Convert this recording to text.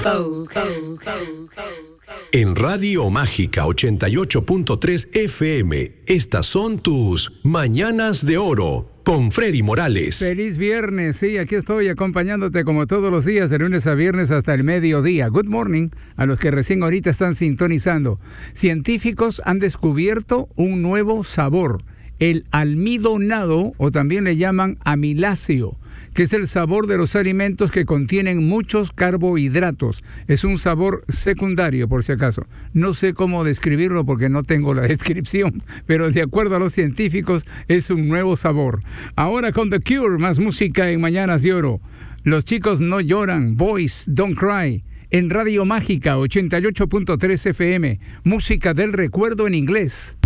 En Radio Mágica 88.3 FM, estas son tus Mañanas de Oro con Freddy Morales. Feliz viernes, sí, aquí estoy acompañándote como todos los días de lunes a viernes hasta el mediodía. Good morning a los que recién ahorita están sintonizando. Científicos han descubierto un nuevo sabor, el almidonado, o también le llaman amiláceo, que es el sabor de los alimentos que contienen muchos carbohidratos. Es un sabor secundario, por si acaso. No sé cómo describirlo porque no tengo la descripción, pero de acuerdo a los científicos es un nuevo sabor. Ahora con The Cure, más música en Mañanas de Oro. Los chicos no lloran, Boys Don't Cry, en Radio Mágica 88.3 FM, música del recuerdo en inglés.